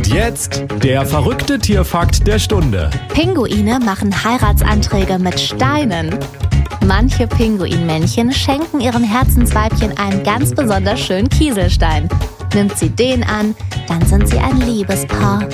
Und jetzt der verrückte Tierfakt der Stunde. Pinguine machen Heiratsanträge mit Steinen. Manche Pinguinmännchen schenken ihrem Herzensweibchen einen ganz besonders schönen Kieselstein. Nimmt sie den an, dann sind sie ein Liebespaar.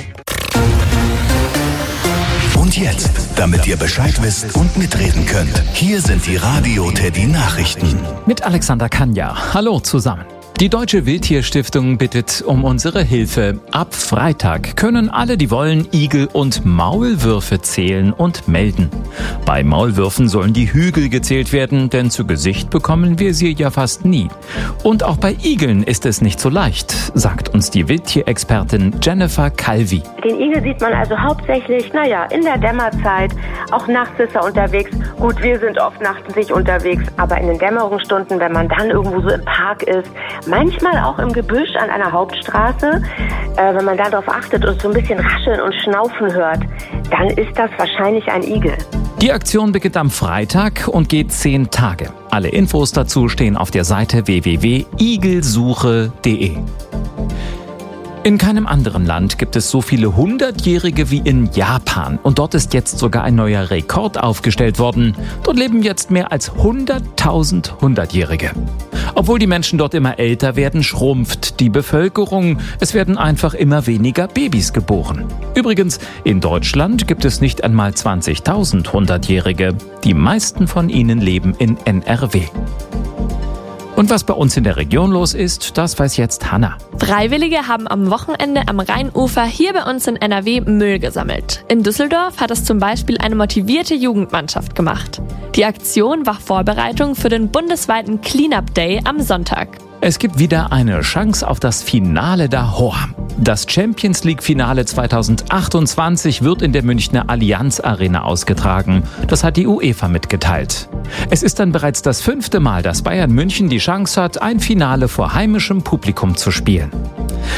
Und jetzt, damit ihr Bescheid wisst und mitreden könnt, hier sind die Radio-Teddy-Nachrichten. Mit Alexander Kanja. Hallo zusammen. Die Deutsche Wildtierstiftung bittet um unsere Hilfe. Ab Freitag können alle, die wollen, Igel und Maulwürfe zählen und melden. Bei Maulwürfen sollen die Hügel gezählt werden, denn zu Gesicht bekommen wir sie ja fast nie. Und auch bei Igeln ist es nicht so leicht, sagt uns die Wildtierexpertin Jennifer Calvi. Den Igel sieht man also hauptsächlich, in der Dämmerzeit. Auch nachts ist er unterwegs. Gut, wir sind oft nachts nicht unterwegs, aber in den Dämmerungsstunden, wenn man dann irgendwo so im Park ist, manchmal auch im Gebüsch an einer Hauptstraße, wenn man darauf achtet und so ein bisschen rascheln und schnaufen hört, dann ist das wahrscheinlich ein Igel. Die Aktion beginnt am Freitag und geht 10 Tage. Alle Infos dazu stehen auf der Seite www.igelsuche.de. In keinem anderen Land gibt es so viele 100-Jährige wie in Japan. Und dort ist jetzt sogar ein neuer Rekord aufgestellt worden. Dort leben jetzt mehr als 100.000 100-Jährige. Obwohl die Menschen dort immer älter werden, schrumpft die Bevölkerung. Es werden einfach immer weniger Babys geboren. Übrigens, in Deutschland gibt es nicht einmal 20.000 100-Jährige. Die meisten von ihnen leben in NRW. Und was bei uns in der Region los ist, das weiß jetzt Hanna. Freiwillige haben am Wochenende am Rheinufer hier bei uns in NRW Müll gesammelt. In Düsseldorf hat es zum Beispiel eine motivierte Jugendmannschaft gemacht. Die Aktion war Vorbereitung für den bundesweiten Cleanup Day am Sonntag. Es gibt wieder eine Chance auf das Finale d'Or. Das Champions League-Finale 2028 wird in der Münchner Allianz Arena ausgetragen. Das hat die UEFA mitgeteilt. Es ist dann bereits das 5. Mal, dass Bayern München die Chance hat, ein Finale vor heimischem Publikum zu spielen.